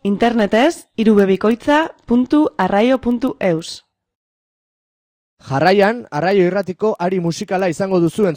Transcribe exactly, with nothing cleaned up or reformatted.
Internetez irubebikoitza puntu arraio puntu eus. Jarraian, Arraio Irratiko ari musikala izango duzu